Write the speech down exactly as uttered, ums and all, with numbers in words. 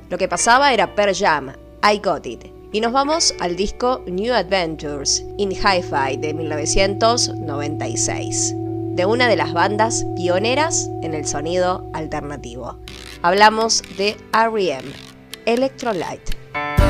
Lo que pasaba era Pearl Jam, I Got It. Y nos vamos al disco New Adventures in Hi-Fi de mil novecientos noventa y seis, de una de las bandas pioneras en el sonido alternativo. Hablamos de R E M, Electrolyte.